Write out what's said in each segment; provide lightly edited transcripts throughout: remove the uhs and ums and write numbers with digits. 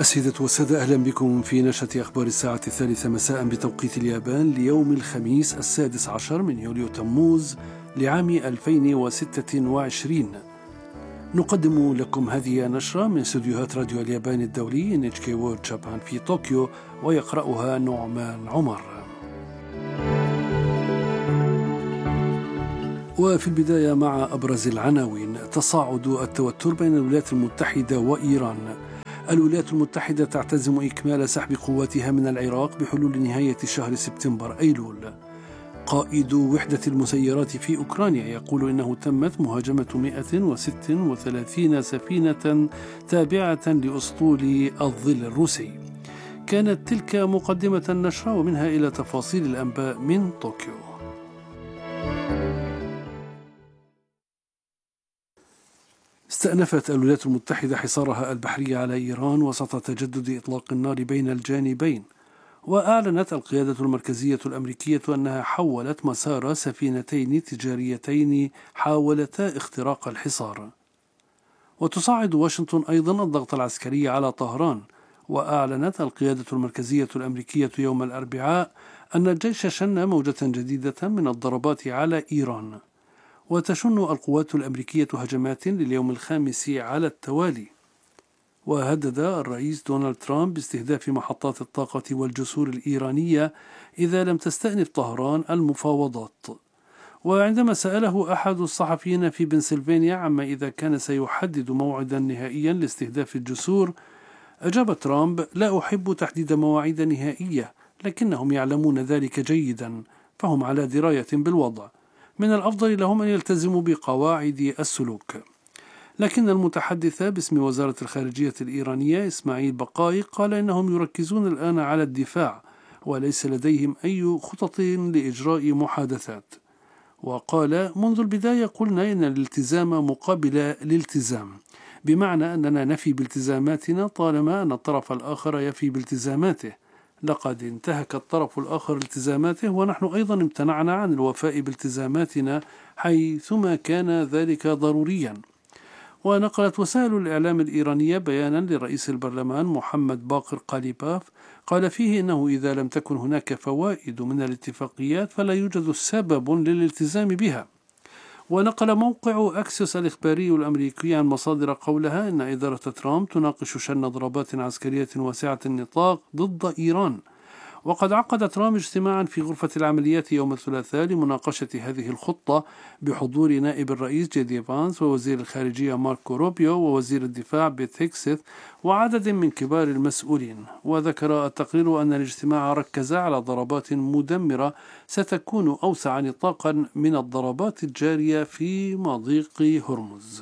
السيدة والسادة، أهلا بكم في نشرة أخبار الساعة 3 مساء بتوقيت اليابان ليوم الخميس 16 من يوليو تموز لعام 2026. نقدم لكم هذه النشرة من استديوهات راديو اليابان الدولي NHK World Japan في طوكيو، ويقرأها نعمان عمر. وفي البداية مع أبرز العناوين: تصاعد التوتر بين الولايات المتحدة وإيران. الولايات المتحدة تعتزم إكمال سحب قواتها من العراق بحلول نهاية شهر سبتمبر أيلول. قائد وحدة المسيرات في أوكرانيا يقول إنه تمت مهاجمة 136 سفينة تابعة لأسطول الظل الروسي. كانت تلك مقدمة النشرة، ومنها إلى تفاصيل الأنباء من طوكيو. استأنفت الولايات المتحدة حصارها البحري على إيران وسط تجدد إطلاق النار بين الجانبين، وأعلنت القيادة المركزية الأمريكية أنها حولت مسار سفينتين تجاريتين حاولتا اختراق الحصار. وتصاعد واشنطن أيضا الضغط العسكري على طهران، وأعلنت القيادة المركزية الأمريكية يوم الأربعاء أن الجيش شن موجة جديدة من الضربات على إيران. وتشن القوات الأمريكية هجمات لليوم الخامس على التوالي. وهدد الرئيس دونالد ترامب باستهداف محطات الطاقة والجسور الإيرانية إذا لم تستأنف طهران المفاوضات. وعندما سأله أحد الصحفيين في بنسلفانيا عما إذا كان سيحدد موعدا نهائيا لاستهداف الجسور، أجاب ترامب: لا أحب تحديد مواعيد نهائية، لكنهم يعلمون ذلك جيدا، فهم على دراية بالوضع. من الأفضل لهم أن يلتزموا بقواعد السلوك. لكن المتحدث باسم وزارة الخارجية الإيرانية إسماعيل بقاي قال إنهم يركزون الآن على الدفاع، وليس لديهم أي خطط لإجراء محادثات. وقال: منذ البداية قلنا إن الالتزام مقابل الالتزام، بمعنى أننا نفي بالتزاماتنا طالما أن الطرف الآخر يفي بالتزاماته. لقد انتهك الطرف الآخر التزاماته، ونحن أيضا امتنعنا عن الوفاء بالتزاماتنا حيثما كان ذلك ضروريا. ونقلت وسائل الإعلام الإيرانية بيانا لرئيس البرلمان محمد باقر قاليباف قال فيه إنه إذا لم تكن هناك فوائد من الاتفاقيات فلا يوجد سبب للالتزام بها. ونقل موقع أكسيوس الإخباري الأمريكي عن مصادر قولها إن إدارة ترامب تناقش شن ضربات عسكرية واسعة النطاق ضد إيران. وقد عقد ترامب اجتماعا في غرفة العمليات يوم الثلاثاء لمناقشة هذه الخطة بحضور نائب الرئيس جي دي فانس ووزير الخارجية ماركو روبيو ووزير الدفاع بيت هيكسيت وعدد من كبار المسؤولين. وذكر التقرير أن الاجتماع ركز على ضربات مدمرة ستكون أوسع نطاقا من الضربات الجارية في مضيق هرمز.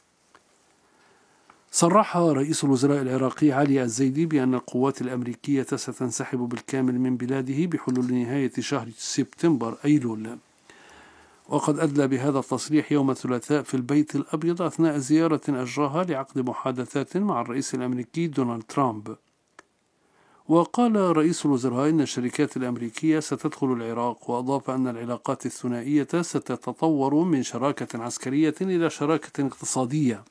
صرح رئيس الوزراء العراقي علي الزيدي بأن القوات الأمريكية ستنسحب بالكامل من بلاده بحلول نهاية شهر سبتمبر أيلول. وقد أدلى بهذا التصريح يوم الثلاثاء في البيت الأبيض أثناء زيارة أجراها لعقد محادثات مع الرئيس الأمريكي دونالد ترامب. وقال رئيس الوزراء إن الشركات الأمريكية ستدخل العراق، وأضاف أن العلاقات الثنائية ستتطور من شراكة عسكرية إلى شراكة اقتصادية.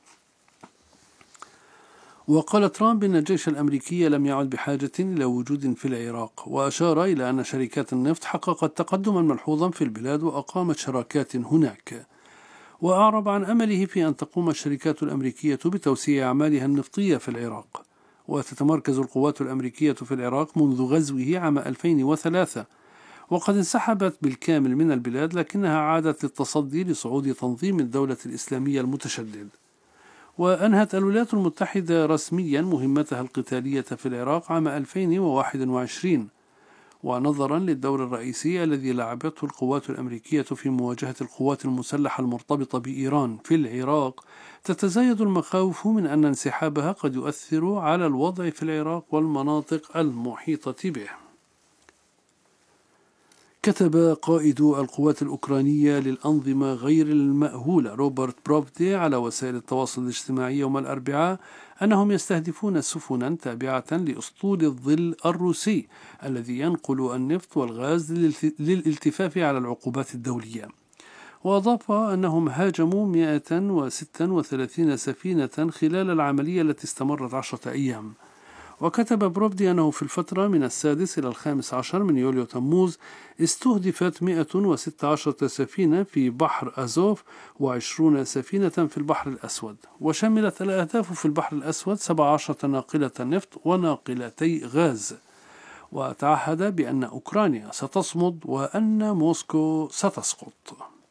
وقال ترامب إن الجيش الأمريكي لم يعد بحاجة إلى وجود في العراق، وأشار إلى أن شركات النفط حققت تقدما ملحوظا في البلاد وأقامت شراكات هناك. وأعرب عن أمله في أن تقوم الشركات الأمريكية بتوسيع أعمالها النفطية في العراق. وتتمركز القوات الأمريكية في العراق منذ غزوه عام 2003، وقد انسحبت بالكامل من البلاد، لكنها عادت للتصدي لصعود تنظيم الدولة الإسلامية المتشدد. وأنهت الولايات المتحدة رسميا مهمتها القتالية في العراق عام 2021. ونظرا للدور الرئيسي الذي لعبته القوات الأمريكية في مواجهة القوات المسلحة المرتبطة بإيران في العراق، تتزايد المخاوف من أن انسحابها قد يؤثر على الوضع في العراق والمناطق المحيطة به. كتب قائد القوات الأوكرانية للأنظمة غير المأهولة روبرت بروفدي على وسائل التواصل الاجتماعي يوم الأربعاء أنهم يستهدفون سفنا تابعة لأسطول الظل الروسي الذي ينقل النفط والغاز للالتفاف على العقوبات الدولية. وأضاف أنهم هاجموا 136 سفينة خلال العملية التي استمرت 10 أيام. وكتب بروفدي أنه في الفترة من 6 إلى 15 من يوليو تموز استهدفت 116 سفينة في بحر أزوف و20 سفينة في البحر الأسود، وشملت الأهداف في البحر الأسود 17 ناقلة نفط وناقلتي غاز. وتعهد بأن أوكرانيا ستصمد وأن موسكو ستسقط.